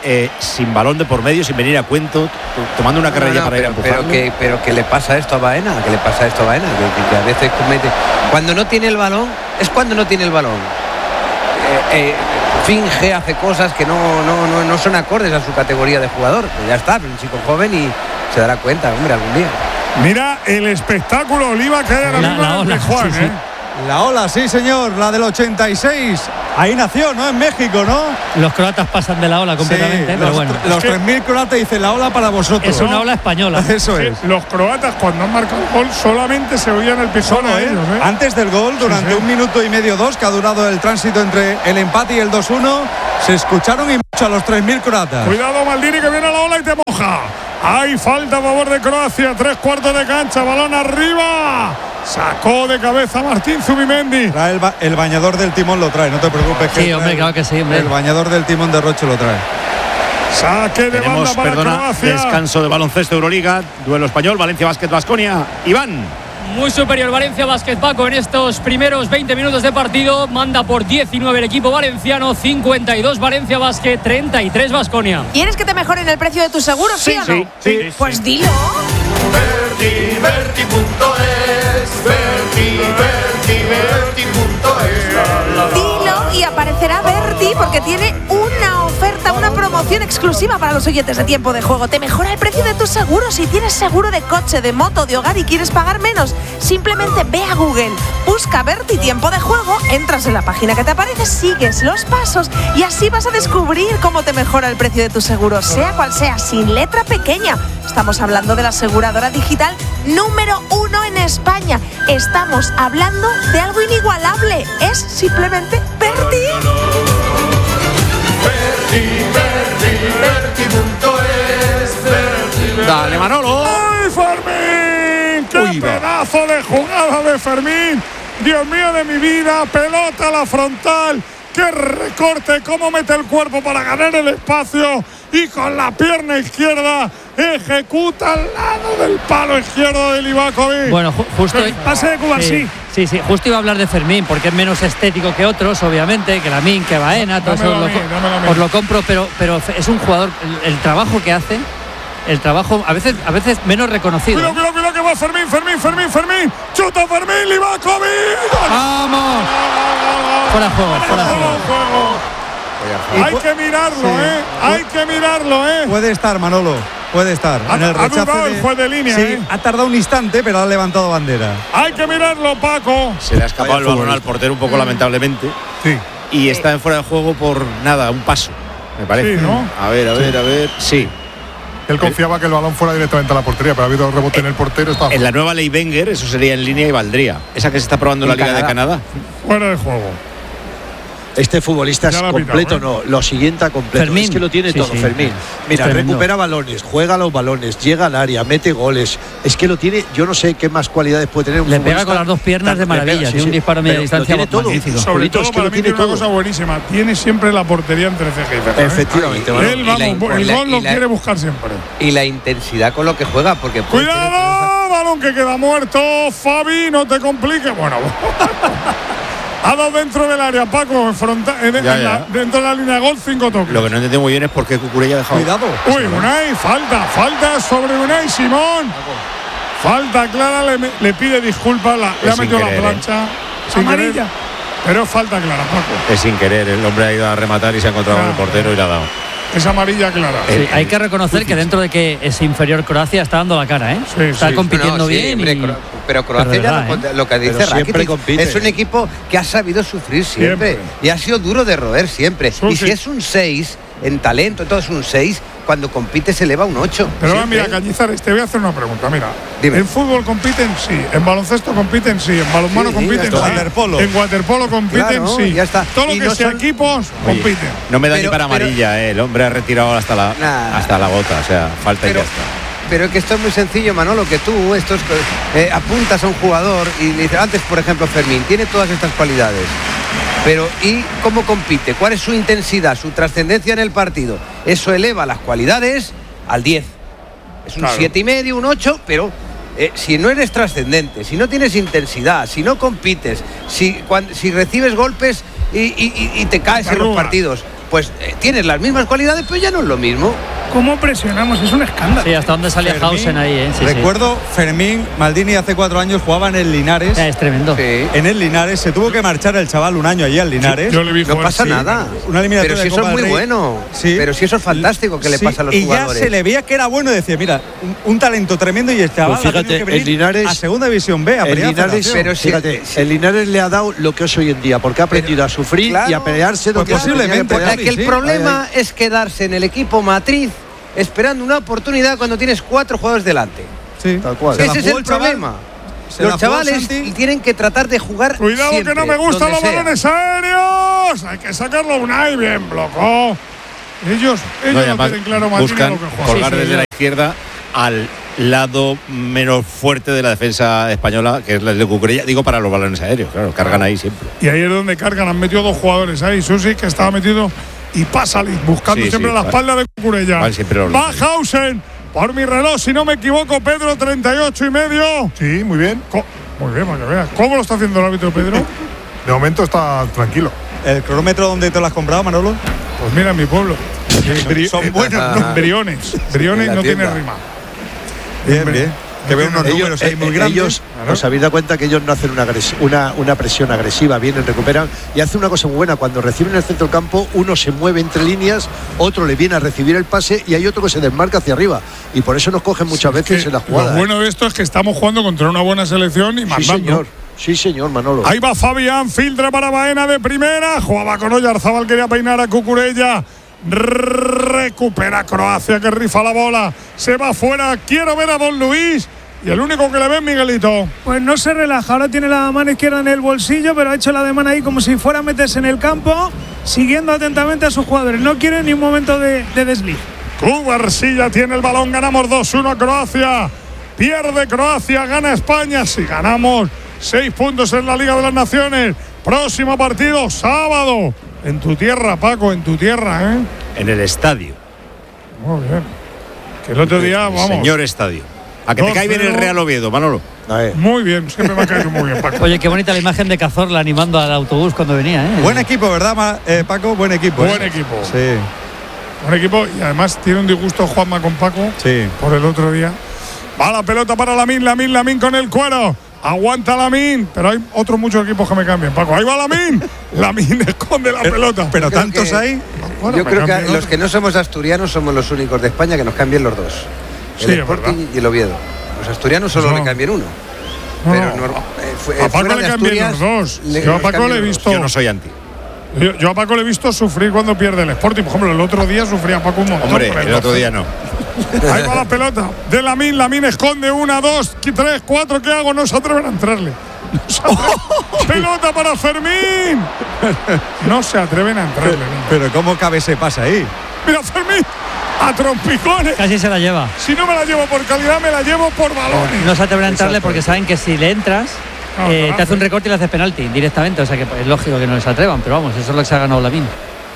eh, sin balón de por medio, sin venir a cuento, t- tomando una carrera No, no, para ir a pero, empujarlo. pero que pero que le pasa esto a Baena, que le pasa esto a Baena, que, que- que a veces comete. Cuando no tiene el balón, es cuando no tiene el balón. Eh, eh, finge, hace cosas que no, no, no, no son acordes a su categoría de jugador. Pues ya está, pero un chico joven y se dará cuenta, hombre, algún día. Mira el espectáculo, Oliva, que hay ahora La- mismo la en el ola, Juan, sí, sí. ¿eh? La ola, sí, señor, la del ochenta y seis. Ahí nació, ¿no? En México, ¿no? Los croatas pasan de la ola completamente, Sí, pero los, bueno. tr- los Es que- tres mil croatas dicen la ola para vosotros. Es una ola española. Eso Sí, es. los croatas cuando han marcado el gol solamente se oían el pizón Solo, a ¿eh? ellos, ¿eh? Antes del gol, durante Sí, sí. un minuto y medio, dos, que ha durado el tránsito entre el empate y el dos uno, se escucharon y mucho a los tres mil croatas. Cuidado, Maldini, que viene la ola y te moja. Hay falta a favor de Croacia, tres cuartos de cancha, balón arriba. Sacó de cabeza Martín Zubimendi. Trae el, ba- el bañador del timón, lo trae, no te preocupes. que Sí, trae hombre, el- claro que sí, hombre. El bañador del timón de Roche lo trae. Saque de Tenemos, banda para perdona, Croacia. descanso de baloncesto Euroliga, duelo español, Valencia Basket Baskonia. Iván. Muy superior Valencia Basket, Paco, en estos primeros veinte minutos de partido. Manda por diecinueve el equipo valenciano, cincuenta y dos Valencia Basket, treinta y tres Baskonia. ¿Quieres que te mejoren el precio de tus seguros, sí, o no? sí, sí, Pues sí. dilo. Verti, Verti punto es, Verti, Verti, Verti punto es. Dilo y aparecerá Berti porque tiene una oferta, una promoción exclusiva para los oyentes de Tiempo de Juego. Te mejora el precio de tus seguros. Si tienes seguro de coche, de moto, de hogar y quieres pagar menos, simplemente ve a Google, busca Berti Tiempo de Juego, entras en la página que te aparece, sigues los pasos y así vas a descubrir cómo te mejora el precio de tu seguro, sea cual sea, sin letra pequeña. Estamos hablando de la aseguradora digital número uno en España. Estamos hablando de algo inigualable. Es simplemente Berti. Verti, Verti, Verti punto es, Verti, Verti. Dale, Manolo. ¡Ay, Fermín! ¡Qué Uy, va. pedazo de jugada de Fermín! Dios mío de mi vida, pelota a la frontal. ¡Qué recorte! ¿Cómo mete el cuerpo para ganar el espacio? Y con la pierna izquierda ejecuta al lado del palo izquierdo de Livakovic. Bueno, ju- justo. El pase de Cuba, sí. Sí, sí, justo iba a hablar de Fermín, porque es menos estético que otros, obviamente, que Lamín, que Baena, todo eso Dámelo os a lo, mí, co- dámelo a mí. os lo compro, pero, pero es un jugador, el, el trabajo que hace, el trabajo a veces, a veces menos reconocido. Cuidado, cuidado, cuidado que va Fermín, Fermín, Fermín, Fermín. Chuta Fermín, Livakovic. ¡Vamos! Fuera de juego, fuera de juego. Hay que mirarlo, Sí. ¿eh? Hay que mirarlo, ¿eh? Puede estar, Manolo. Puede estar. Ha- en el ha rechace dudado el juez de línea, Sí, ¿eh? ha tardado un instante, pero ha levantado bandera. Hay que mirarlo, Paco. Se le ha escapado el Vaya balón al portero un poco lamentablemente. Sí. Y está en fuera de juego por nada, un paso, me parece. Sí, ¿no? A ver, a ver, a ver. Sí. Él confiaba que el balón fuera directamente a la portería, pero ha habido rebote en el portero. Está En la nueva ley Wenger, eso sería en línea y valdría. Esa que se está probando en la En Liga de Canadá. Canadá. Fuera de juego. Este futbolista es Ya lo ha completo, pitado, ¿eh? no, lo siguiente a completo. Fermín. Es que lo tiene Sí, todo, sí. Fermín. Mira, Es tremendo. recupera balones, juega los balones, llega al área, mete goles. Es que lo tiene, yo no sé qué más cualidades puede tener un Le pega futbolista con las dos piernas tan- de le pega, maravilla, sí, tiene un sí. disparo a media Pero distancia lo tiene todo. magnífico. Sobre Solito, todo es que para lo mí tiene tiene una todo. cosa buenísima. Tiene siempre la portería entre ceja y ceja, ¿eh? Efectivamente, Y- Manolo. Él, y la- vamos, y el la- gol lo y la- quiere buscar siempre. Y la intensidad con lo que juega, porque puede tener- ¡Cuidado! Balón que queda muerto. Fabi, no te compliques. Bueno, ha dado dentro del área, Paco, en fronta- en- Ya, en ya. la- dentro de la línea de gol, cinco toques. Lo que no entiendo muy bien es por qué Cucurella ha dejado. Cuidado. Uy, Unai, falta, falta sobre Unai Simón. Falta clara, le, me- le pide disculpas, la- le ha sin metido la querer, plancha. Sin Amarilla. querer, pero es falta clara, Paco. Es sin querer, el hombre ha ido a rematar y se ha encontrado con el Claro. portero y le ha dado. Es amarilla clara. Sí, hay que reconocer que dentro de que es inferior Croacia está dando la cara, ¿eh? Sí, está sí. compitiendo No, no, sí, bien. hombre, y- Cro- pero Croacia pero de ya verdad, lo, ¿eh? lo que dice Pero siempre Rakitic, compite. es un equipo que ha sabido sufrir siempre, Siempre. y ha sido duro de roer siempre. Sí, y sí. si es un seis en talento, entonces un seis, cuando compite se eleva a un ocho. Pero va, Siempre. mira, Cañizares, te voy a hacer una pregunta. Mira, Dime. en fútbol compiten sí, en baloncesto compiten sí, en balonmano Sí, compiten ya está. sí, Waterpolo. en waterpolo compiten Claro, sí. ya está. Todo lo Y que no sea son- equipos Oye, compiten. no me da Pero- ni para pero- amarilla, eh. El hombre ha retirado hasta la, Nah. hasta la gota, o sea, falta Pero- y ya está. Pero es que esto es muy sencillo, Manolo, que tú estos, eh, apuntas a un jugador y le dices, antes, por ejemplo, Fermín, tiene todas estas cualidades. Pero ¿y cómo compite? ¿Cuál es su intensidad, su trascendencia en el partido? Eso eleva las cualidades al diez. Es un Claro. siete y medio, un ocho, pero eh, si no eres trascendente, si no tienes intensidad, si no compites, si, cuan- si recibes golpes y, y- y- y te caes Te en los arrugas. partidos, pues eh, tienes las mismas cualidades, pero ya no es lo mismo. ¿Cómo presionamos? Es un escándalo. Sí, hasta dónde salía Fermín, Hausen ahí, ¿eh? Sí, recuerdo, sí. Fermín Maldini hace cuatro años jugaba en el Linares. Es tremendo. Sí. En el Linares, se tuvo que marchar el chaval un año allí al Linares. Yo le vi No jugar, pasa sí. nada. Una eliminatoria pero si de eso Copa es muy del Rey. bueno. Sí. Pero si eso es fantástico que le Sí, pasa a los y jugadores. ya se le veía que era bueno, decía, mira, un, un talento tremendo y el chaval Pues ha tenido fíjate, que venir el Linares- a segunda división B, a El Primera Linares, Federación. pero si- fíjate, si- el Linares le ha dado lo que es hoy en día, porque ha aprendido a sufrir Claro. y a pelearse donde Pues se tenía que posiblemente, pelear. Es que el Sí, problema ahí, es quedarse en el equipo matriz esperando una oportunidad cuando tienes cuatro jugadores delante. Sí, Tal cual. se la Ese es jugó el chaval, problema. se la Los jugó chavales Santi. tienen que tratar de jugar Cuidado siempre, que no me gustan donde los sea. balones aéreos. Hay que sacarlo Unai, bien blocó. Ellos, No, y ellos no, además tienen claro Maldini buscan lo que juegan. colgar Sí, sí, desde sí. la izquierda al lado menos fuerte de la defensa española, que es la de Cucurella. Digo, para los balones aéreos, claro, cargan ahí siempre. Y ahí es donde cargan. Han metido dos jugadores ahí. Susi, que estaba metido, y Pasalic, buscando Sí, siempre sí, la va- espalda de Cucurella. van siempre los Va lados. Hausen. Por mi reloj, si no me equivoco, Pedro, treinta y ocho y medio. Sí, muy bien. Co- Muy bien, para que veas. ¿Cómo lo está haciendo el árbitro, Pedro? De momento está tranquilo. ¿El cronómetro dónde te lo has comprado, Manolo? Pues mira, en mi pueblo. Bri- Son eh, buenos, no, Briones. Briones En la no tiene tienda. rima. Bien, bien. Que veo unos Ellos, números ahí eh, muy eh, grandes. ellos, os habéis dado cuenta que ellos no hacen una, agres- una, una presión agresiva, vienen, recuperan y hacen una cosa muy buena. Cuando reciben el centro del campo, uno se mueve entre líneas, otro le viene a recibir el pase y hay otro que se desmarca hacia arriba. Y por eso nos cogen muchas veces Que en la jugada. Lo bueno de esto es que estamos jugando contra una buena selección y ¿eh? Sí, mandando. señor. Sí, señor, Manolo. Ahí va Fabián, filtra para Baena de primera. Jugaba con Oyarzabal, quería peinar a Cucurella. Recupera Croacia, que rifa la bola. Se va fuera. Quiero ver a Don Luis. Y el único que le ve es Miguelito. Pues no se relaja, ahora tiene la mano izquierda en el bolsillo, pero ha hecho la demanda ahí como si fuera a meterse en el campo, siguiendo atentamente a sus jugadores. No quiere ni un momento de, de desliz. Cubarsilla tiene el balón, ganamos dos uno a Croacia. Pierde Croacia, gana España. Si ganamos, seis puntos en la Liga de las Naciones. Próximo partido, sábado. En tu tierra, Paco, en tu tierra, ¿eh? En el estadio. Muy bien. Que el otro día, vamos. Señor estadio. A que te cae bien el Real Oviedo, Manolo. Muy bien, siempre me ha caído muy bien, Paco. Oye, qué bonita la imagen de Cazorla animando al autobús cuando venía, ¿eh? Buen equipo, ¿verdad, Ma- eh, Paco? Buen equipo. Buen ¿eh? equipo. Sí. Buen equipo. Y además tiene un disgusto Juanma con Paco. Sí. Por el otro día. Va la pelota para Lamín, Lamín, Lamín con el cuero. Aguanta Lamín. Pero hay otros muchos equipos que me cambian, Paco. Ahí va Lamín. Lamín esconde la pelota. Pero creo tantos que- hay. Bueno, Yo me creo que cambian los otros. que no somos asturianos somos los únicos de España que nos cambian los dos. El Sí, es Sporting verdad. y el Oviedo. Los asturianos solo No. le cambian uno. No, Pero no. no, eh, fu- eh, A Paco fuera le de cambian Asturias, los dos. le- Yo a nos Paco cambian le he los visto. Yo no soy anti. Yo, yo a Paco le he visto sufrir cuando pierde el Sporting. Por ejemplo, el otro día sufría Paco un montón. Hombre, por el otro doce. día no. Ahí va la pelota de Lamín. Lamín esconde una, dos, tres, cuatro. ¿Qué hago? No se atreven a entrarle. No se atreven. Pelota para Fermín. No se atreven a entrarle. niño. Pero ¿cómo cabe ese pase ahí? Mira, Fermín. A trompicones. Casi se la lleva. Si no me la llevo por calidad, me la llevo por balones. No se atreven a entrarle porque saben que si le entras, No, eh, no, te hace un no. recorte y le haces penalti directamente. O sea que es lógico que no les atrevan, pero vamos, eso es lo que se ha ganado Lamín.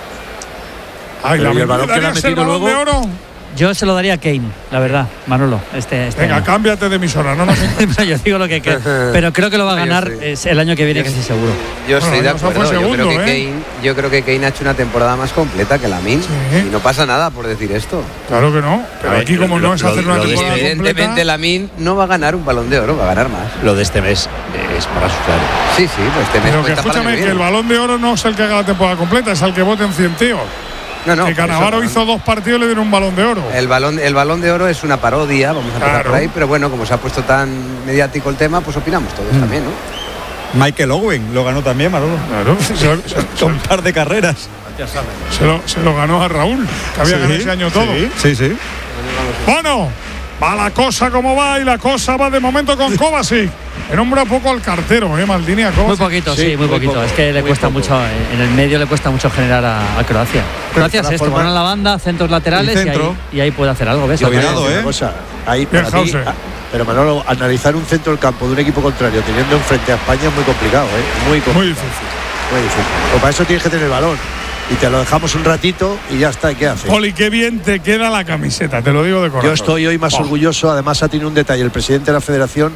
Ay, Pero ¿y Lamín. el balón que le ha ¿Darías el metido balón luego? de oro? Yo se lo daría a Kane, la verdad, Manolo. Este, este Venga, año. cámbiate de emisora. No nos No, yo digo lo que, que pero creo que lo va a Yo ganar sí. es el año que viene, casi seguro. Yo Bueno, estoy de no se fue acuerdo. Yo, creo segundo, que ¿eh? Kane, yo creo que Kane ha hecho una temporada más completa que Lamín. Sí. Y no pasa nada por decir esto. Claro que no. Pero A ver, aquí, como lo- no es lo- hacer una lo de temporada Evidentemente completa. Lamín no va a ganar un balón de oro, va a ganar más. Lo de este mes es para asustar. Sí, sí, pues este mes Pero que cuenta para escúchame, el año que el viene. balón de oro no es el que haga la temporada completa, es el que voten cien tíos. No, no, que por eso, Cannavaro no. hizo dos partidos y le dieron un balón de oro. El balón, el balón de oro es una parodia, vamos a empezar Claro. por ahí, pero bueno, como se ha puesto tan mediático el tema, pues opinamos todos Mm. también, ¿no? Michael Owen lo ganó también, Manolo. Claro, se, se- Con un par de carreras. se lo, se lo ganó a Raúl, que había Sí, ganado ese año todo. Sí, sí, sí. Bueno, va la cosa como va y la cosa va de momento con Kovacic. Que nombra poco al cartero, ¿eh? Maldini a Muy Kovacic. poquito, sí, Sí, muy, muy poquito. poco, es que le muy cuesta poco. mucho, eh, en el medio le cuesta mucho generar a, a Croacia. Croacia es todas esto, formas- poner la banda, centros laterales Y y, centro. ahí, y ahí puede hacer algo, ¿ves? Y Al cuidado, revés. ¿eh? Una cosa, ahí Bien, para mí, Hauser. ah, pero Manolo, analizar un centro del campo de un equipo contrario teniendo enfrente a España es muy complicado, ¿eh? Muy complicado. Muy difícil. Muy difícil. Pues para eso tienes que tener el balón. Y te lo dejamos un ratito y ya está. ¿Y qué haces? Poli, qué bien te queda la camiseta, te lo digo de corazón. Yo estoy hoy más Oh. orgulloso. Además, ha tenido un detalle el presidente de la federación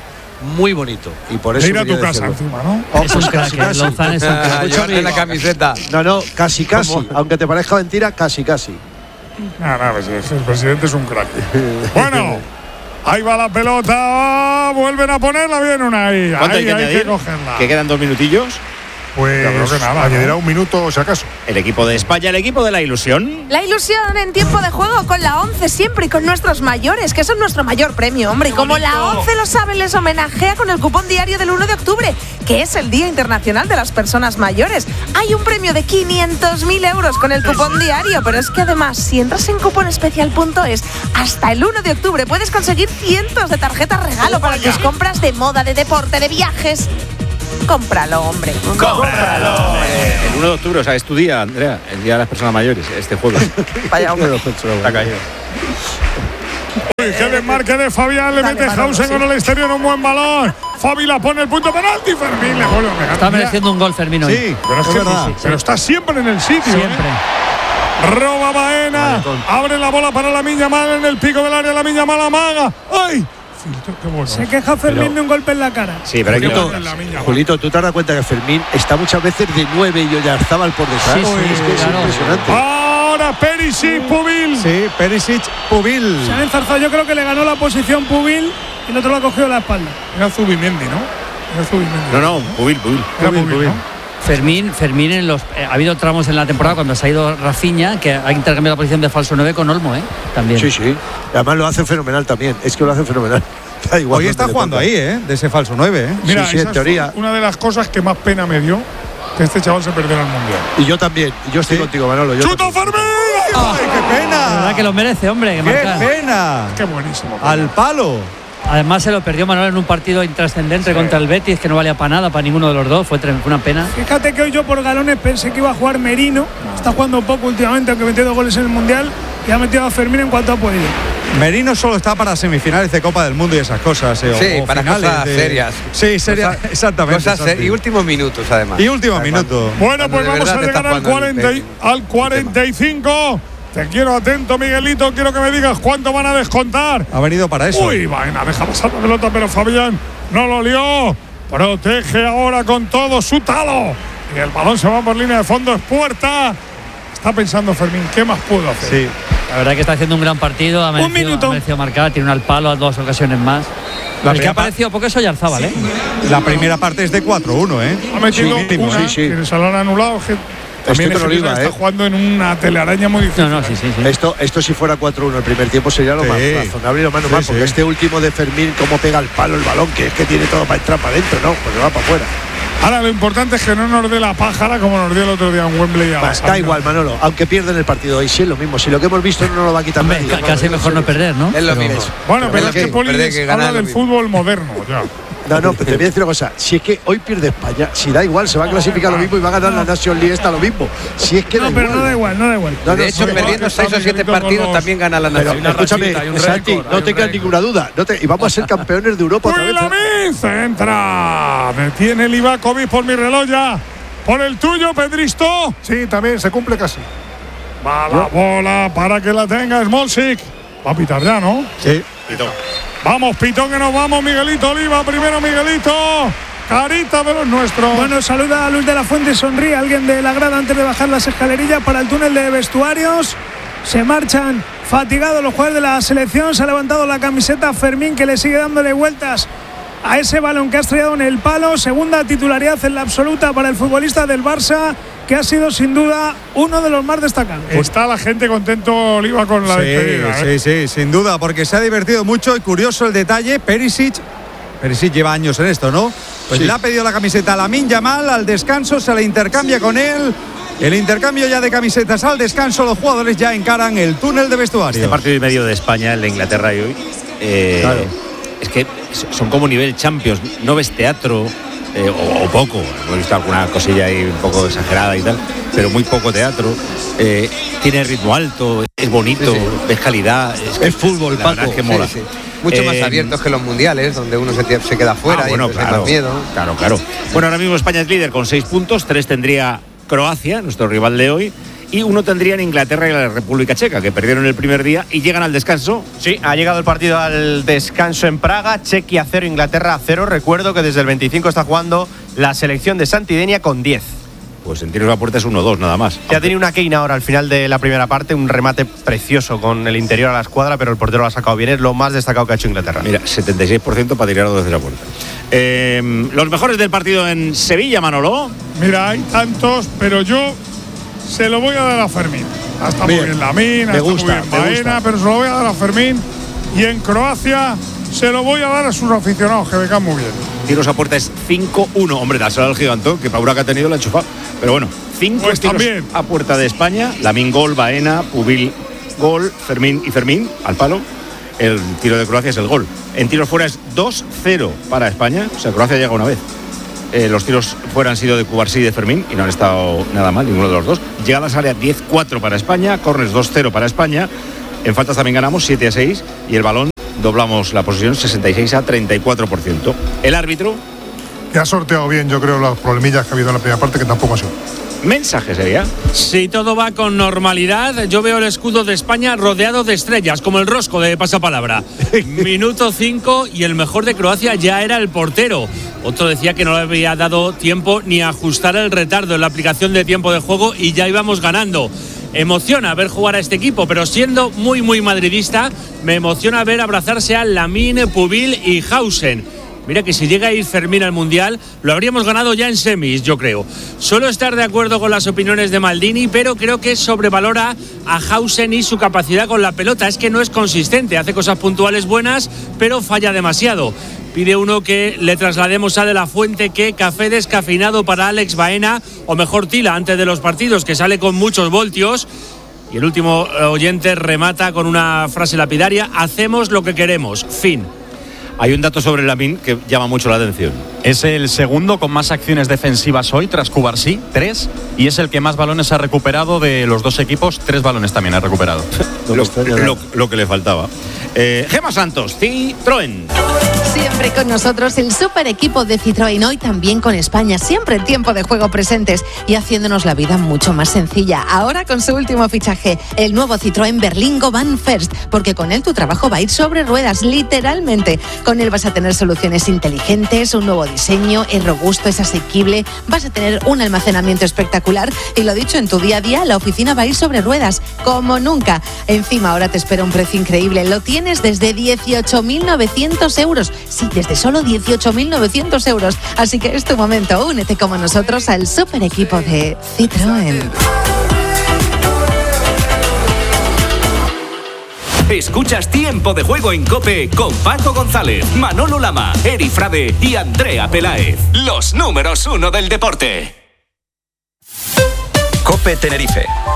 muy bonito. Y por eso ir a tu casa decirlo. encima, ¿no? Oh, Es pues un casi, crack, casi. Lozano es un crack. Escúchame, la camiseta. No, no, casi, casi. Aunque te parezca mentira, casi, casi. Nada, nada, pues el presidente es un crack. Bueno, ahí va la pelota. Vuelven a ponerla bien una ahí. ¿Cuánto Ahí hay que hay que añadir? cogerla. Que quedan dos minutillos. Pues Yo creo que nada, añadirá ¿no? un minuto si acaso. El equipo de España, el equipo de la ilusión. La ilusión en tiempo de juego con la ONCE siempre y con nuestros mayores, que son nuestro mayor premio, hombre. Y como la ONCE lo sabe, les homenajea con el cupón diario del uno de octubre, que es el Día Internacional de las Personas Mayores. Hay un premio de quinientos mil euros con el cupón diario, pero es que además, si entras en cuponespecial punto es, hasta el uno de octubre puedes conseguir cientos de tarjetas regalo para tus compras de moda, de deporte, de viajes. Cómpralo, hombre. ¡Cómpralo! Eh, el uno de octubre, o sea, es tu día, Andrea, el día de las personas mayores, este jueves. Vaya hombre. Está caído. Uy, qué desmarque de Fabián, le Dale, mete Manolo, Hausen sí. con el exterior, un buen balón. Fabi la pone el punto penalti, Fermín le vuelve a pegar. Está Mira, mereciendo un gol Fermín hoy. Sí, pero es es que verdad. pero está siempre en el sitio. Siempre. ¿eh? Roba Baena, abre la bola para la Miña Mal en el pico del área, la Miña Mal amaga. ¡Ay! Filtro, qué bueno. Se queja Fermín Pero- de un golpe en la cara. Sí, pero hay que Julito, la Miña Mal. Julito, ¿tú te das cuenta que Fermín está muchas veces de nueve y Oyarzábal por detrás? Sí, sí, es que es claro. impresionante. Ahora Perisic, Pubil. Sí, Perisic, Pubil. Se han enzarzado, yo creo que le ganó la posición Pubil y el otro le ha cogido la espalda. Era Zubimendi, ¿no? Era Zubimendi. No, no, Pubil, Pubil. Era Pubil, Pubil, Pubil. ¿no? Fermín, Fermín en los eh, ha habido tramos en la temporada cuando se ha ido Rafinha que ha intercambiado la posición de falso nueve con Olmo, ¿eh? También. Sí, sí. Además lo hace fenomenal también. Es que lo hace fenomenal. Da igual Hoy donde está le jugando toca. ahí, ¿eh? De ese falso nueve, ¿eh? Mira, Sí, sí, esa en es teoría. una de las cosas que más pena me dio que este chaval se perdiera el mundial. Y yo también. Yo estoy Sí. contigo, Manolo. Yo ¡Chuta también. Fermín! ¡Ay, qué La verdad pena! que lo merece, hombre. Que ¡Qué marca. pena! Qué buenísimo. Al palo. Además se lo perdió Manuel en un partido intrascendente Sí. contra el Betis que no valía para nada para ninguno de los dos. Fue tre- fue una pena. Fíjate que hoy yo por galones pensé que iba a jugar Merino. Está jugando poco últimamente, aunque metió dos goles en el Mundial. Y ha metido a Fermín en cuanto ha podido. Merino solo está para semifinales de Copa del Mundo y esas cosas. eh, o- Sí, o para finales cosas de- serias. Sí, serias, Cosas- exactamente. Cosas ser- Santi. y últimos minutos, además. Y último Además, minuto. Bueno, Cuando pues de vamos verdad a te llegar está al, jugando cuarenta y- el- al cuarenta y cinco. Te quiero atento, Miguelito. Quiero que me digas cuánto van a descontar. Ha venido para eso. Uy, vaina, deja pasar la pelota, pero Fabián no lo lió. Protege ahora con todo su talo. Y el balón se va por línea de fondo, es puerta. Está pensando Fermín, ¿qué más puedo hacer? Sí. La verdad que está haciendo un gran partido. Ha merecido, minuto. ha merecido marcar. Tiene un al palo a dos ocasiones más. La el que primera ha aparecido poco es Oyarzábal, ¿eh? La primera parte es de cuatro uno, ¿eh? Ha metido Sí, una, sí, sí. que se lo han anulado. Que también con ese Oliva, está ¿eh? jugando en una telaraña muy difícil. No, no, sí, sí, sí. Esto, esto si fuera cuatro uno el primer tiempo sería lo Sí. más razonable y lo más Sí, normal, porque sí. este último de Fermín, cómo pega el palo el balón, que es que tiene todo para entrar para adentro, no, pues se va para afuera. Ahora lo importante es que no nos dé la pájara como nos dio el otro día en Wembley. a la Va, da Sandra. igual, Manolo, aunque pierden el partido hoy, sí es lo mismo. Si lo que hemos visto no nos lo va a quitar Hombre, nadie. ca- casi mejor no perder, ¿no? Es lo Pero- mismo. Bueno, pero Pero es que que Poli perder que ganar habla es lo del mismo. fútbol moderno. Ya. No, no, pero te voy a decir una cosa. Si es que hoy pierde España, si da igual, se va a clasificar lo mismo y va a ganar la National League esta lo mismo. Si es que No, da pero igual. no da igual, no da igual. No, no, De hecho, no, perdiendo no, seis o siete Miguelito con partidos los- también gana la Pero nación. escúchame, hay un Santi, récord, hay no un tengas récord. ninguna duda. No te, y vamos a ser campeones de Europa otra vez. ¿eh? Willamín centra. Detiene Livakovic por mi reloj ya. Por el tuyo, Pedristo. Sí, también se cumple casi. Va la bola para que la tenga Smolcic. Va a pitar ya, ¿no? Sí. Vamos, Pitón, que nos vamos. Miguelito Oliva, primero Miguelito. Carita de los nuestros. Bueno, saluda a Luis de la Fuente y sonríe alguien de la grada antes de bajar las escalerillas para el túnel de vestuarios. Se marchan fatigados los jugadores de la selección. Se ha levantado la camiseta Fermín, que le sigue dándole vueltas a ese balón que ha estrellado en el palo. Segunda titularidad en la absoluta para el futbolista del Barça, que ha sido sin duda uno de los más destacados. Está la gente contento, Oliva, con la Sí, despedida. ¿eh? sí, sí, sin duda, porque se ha divertido mucho y curioso el detalle. Perisic, Perisic lleva años en esto, ¿no? Pues Sí. le ha pedido la camiseta a Lamine Yamal, al descanso se la intercambia con él. El intercambio ya de camisetas al descanso, los jugadores ya encaran el túnel de vestuario. Este partido y medio de España, el de Inglaterra y hoy, eh, Claro. es que son como nivel Champions, no ves teatro, eh, o, o poco, hemos visto alguna cosilla ahí un poco exagerada y tal, pero muy poco teatro. Eh, tiene ritmo alto, es bonito, Sí, sí. ves calidad. Es, que- Es fútbol, la verdad Paco. es que mola. Sí, sí. Mucho más Eh, abiertos que los mundiales, donde uno se, se queda fuera Ah, y bueno, entonces hay claro, más miedo. claro, claro. Bueno, ahora mismo España es líder con seis puntos, tres tendría Croacia, nuestro rival de hoy, y uno tendrían Inglaterra y la República Checa, que perdieron el primer día y llegan al descanso. Sí, ha llegado el partido al descanso en Praga, Chequia cero, Inglaterra cero. Recuerdo que desde el veinticinco está jugando la selección de Santidenia con diez. Pues en tiros a puerta es uno dos nada más. Ya tenía una Keina ahora al final de la primera parte, un remate precioso con el interior a la escuadra, pero el portero lo ha sacado bien, es lo más destacado que ha hecho Inglaterra. Mira, setenta y seis por ciento para tirar desde la puerta. Eh, los mejores del partido en Sevilla, Manolo. Mira, hay tantos, pero yo se lo voy a dar a Fermín. Está muy bien Lamine, está muy bien Baena, pero se lo voy a dar a Fermín. Y en Croacia se lo voy a dar a sus aficionados, que me caen muy bien. Tiros a puerta es cinco uno. Hombre, dáselo al gigantón, que Paura que ha tenido la ha chufado. Pero bueno, cinco pues tiros también a puerta de España. Lamine gol, Baena, Pubil gol, Fermín y Fermín al palo. El tiro de Croacia es el gol. En tiros fuera es dos cero para España. O sea, Croacia llega una vez. Eh, los tiros fuera han sido de Cubarsí y de Fermín y no han estado nada mal, ninguno de los dos. Llegadas área diez cuatro para España, corners dos cero para España. En faltas también ganamos siete a seis y el balón doblamos la posesión sesenta y seis a treinta y cuatro por ciento. El árbitro que ha sorteado bien, yo creo, las problemillas que ha habido en la primera parte, que tampoco ha sido. Mensaje sería. Si todo va con normalidad, yo veo el escudo de España rodeado de estrellas, como el rosco de pasapalabra. Minuto cinco y el mejor de Croacia ya era el portero. Otro decía que no le había dado tiempo ni a ajustar el retardo en la aplicación de tiempo de juego y ya íbamos ganando. Emociona ver jugar a este equipo, pero siendo muy muy madridista, me emociona ver abrazarse a Lamine, Pubil y Hausen. Mira que si llega a ir Fermín al Mundial, lo habríamos ganado ya en semis, yo creo. Suelo estar de acuerdo con las opiniones de Maldini, pero creo que sobrevalora a Hausen y su capacidad con la pelota. Es que no es consistente, hace cosas puntuales buenas, pero falla demasiado. Pide uno que le traslademos a De La Fuente que café descafeinado para Alex Baena, o mejor Tila, antes de los partidos, que sale con muchos voltios. Y el último oyente remata con una frase lapidaria: hacemos lo que queremos, fin. Hay un dato sobre Lamine que llama mucho la atención. Es el segundo con más acciones defensivas hoy, tras Cubarsí, tres, y es el que más balones ha recuperado de los dos equipos, tres balones también ha recuperado. lo, lo, lo que le faltaba. Eh, Gemma Santos, Citroën. Siempre con nosotros el super equipo de Citroën, hoy también con España, siempre en tiempo de juego presentes y haciéndonos la vida mucho más sencilla. Ahora con su último fichaje, el nuevo Citroën Berlingo Van First, porque con él tu trabajo va a ir sobre ruedas, literalmente. Con él vas a tener soluciones inteligentes, un nuevo diseño, es robusto, es asequible, vas a tener un almacenamiento espectacular y lo dicho, en tu día a día la oficina va a ir sobre ruedas, como nunca. Encima ahora te espera un precio increíble, lo tienes desde dieciocho mil novecientos euros. Sí, desde solo dieciocho mil novecientos euros. Así que es tu momento. Únete como nosotros al super equipo de Citroën. Escuchas Tiempo de Juego en COPE con Paco González, Manolo Lama, Eri Frade y Andrea Peláez. Los números uno del deporte. COPE Tenerife.